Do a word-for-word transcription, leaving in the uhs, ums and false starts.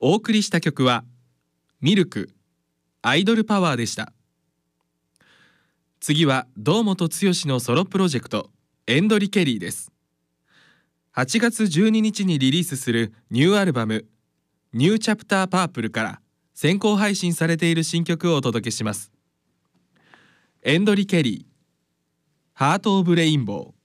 お送りした曲はミルクアイドルパワーでした。次は堂本剛のソロプロジェクトエンドリケリーです。はちがつじゅうににちにリリースするニューアルバムニューチャプターパープルから先行配信されている新曲をお届けします。エンドリケリーハートオブレインボー。